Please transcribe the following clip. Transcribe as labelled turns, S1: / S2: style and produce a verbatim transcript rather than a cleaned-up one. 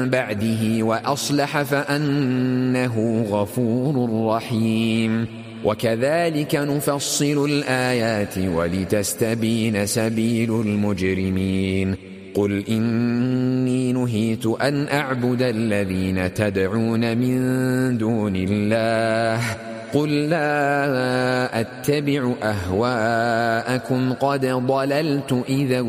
S1: بعده وأصلح فأنه غفور رحيم. وكذلك نفصل الآيات ولتستبين سبيل المجرمين. قل إني نهيت أن أعبد الذين تدعون من دون الله قل لا أتبع أهواءكم قد ضللت إذا